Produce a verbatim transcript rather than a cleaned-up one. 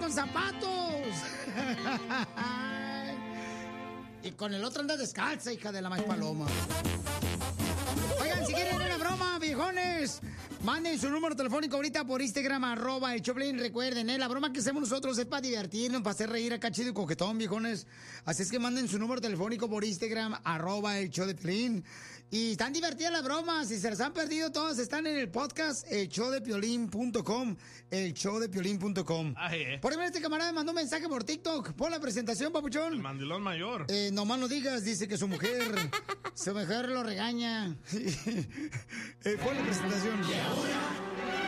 con zapatos. Y con el otro anda descalza, hija de la más paloma. Oigan, si quieren una broma, viejones, manden su número telefónico ahorita por Instagram, arroba el Choplin. Recuerden, ¿eh? La broma que hacemos nosotros es para divertirnos, para hacer reír acá chido y coquetón, viejones. Así es que manden su número telefónico por Instagram, arroba el show de Piolín. Y están divertidas las bromas. Si se las han perdido todas, están en el podcast, el show de piolín punto com, el show de piolín punto com. Eh. Por ejemplo, este camarada me mandó un mensaje por TikTok. Pon la presentación, papuchón. El mandilón mayor. Eh, nomás no digas, dice que su mujer, su mujer lo regaña. eh, pon la presentación. Y ahora